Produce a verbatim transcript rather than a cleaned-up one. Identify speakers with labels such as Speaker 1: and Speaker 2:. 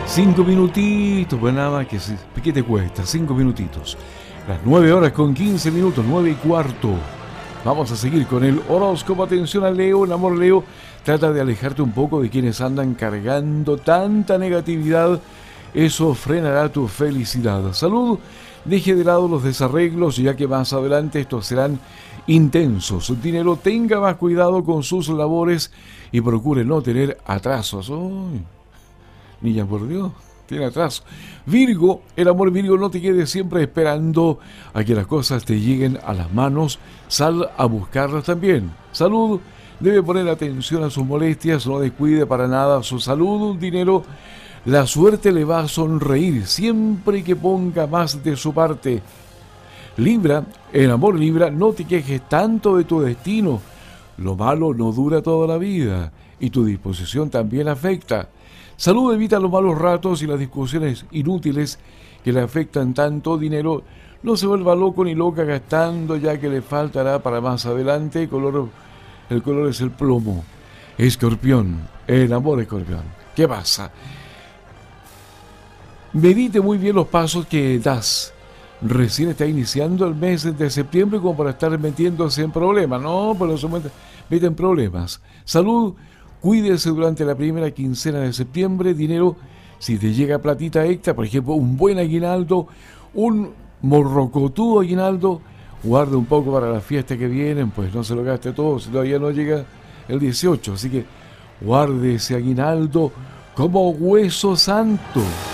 Speaker 1: Cinco minutitos, pues nada más que si- ¿qué te cuesta? Cinco minutitos. Las nueve horas con quince minutos, nueve y cuarto. Vamos a seguir con el horóscopo. Atención a Leo, el amor Leo. Trata de alejarte un poco de quienes andan cargando tanta negatividad. Eso frenará tu felicidad. Salud, deje de lado los desarreglos, ya que más adelante estos serán intensos. Dinero, tenga más cuidado con sus labores y procure no tener atrasos. Uy, niña, por Dios, tiene atraso. Virgo, el amor Virgo, no te quedes siempre esperando a que las cosas te lleguen a las manos. Sal a buscarlas también. Salud, debe poner atención a sus molestias, no descuide para nada su salud. Dinero, la suerte le va a sonreír siempre que ponga más de su parte. Libra, el amor Libra, no te quejes tanto de tu destino. Lo malo no dura toda la vida y tu disposición también afecta. Salud, evita los malos ratos y las discusiones inútiles que le afectan tanto. Dinero, no se vuelva loco ni loca gastando, ya que le faltará para más adelante. El color, el color es el plomo. Escorpión, el amor Escorpión. ¿Qué pasa? Medite muy bien los pasos que das. Recién está iniciando el mes de septiembre como para estar metiéndose en problemas. No, pero se mete mete en problemas. Salud, cuídese durante la primera quincena de septiembre. Dinero, si te llega platita extra, por ejemplo, un buen aguinaldo, un morrocotudo aguinaldo, guarde un poco para la fiesta que vienen, pues no se lo gaste todo, si todavía no llega el dieciocho. Así que guarde ese aguinaldo como hueso santo.